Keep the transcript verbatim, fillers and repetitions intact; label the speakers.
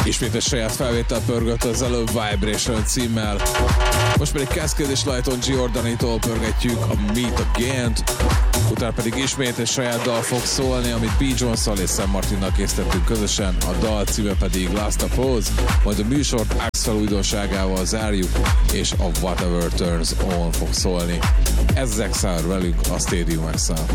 Speaker 1: Ismét egy saját felvétel pörgött az előbb Vibration címmel. Most pedig Cascade és Lighton Giordanitól pörgetjük a Meet Again-t, utána pedig ismét egy saját dal fog szólni, amit B. Jones-szal és Sam Martinnal készítettünk közösen, a dal címe pedig Last of Us, majd a műsort Axel újdonságával zárjuk, és a Whatever Turns On fog szólni. Ez Exile velünk a Stadium Exile.